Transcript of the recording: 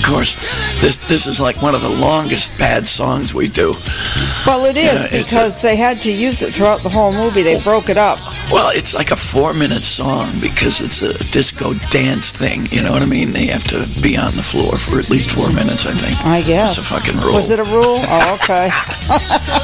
course, this is like one of the longest bad songs we do. Well, it is, because they had to use it throughout the whole movie. They broke it up. Well, it's like a 4-minute song because it's a disco dance thing. You know what I mean? They have to be on the floor for at least 4 minutes, I think. I guess. It's a fucking rule. Was it a rule? Oh, okay.